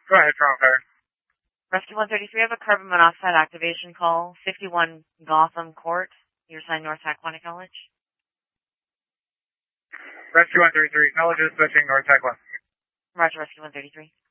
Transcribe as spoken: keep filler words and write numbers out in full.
Go ahead, Toronto Fire. Rescue one thirty-three, I have a carbon monoxide activation call, fifty-one Gotham Court. You're assigned North Taquana College. Rescue one thirty-three, knowledge is switching North Taquana. Roger, Rescue one thirty-three.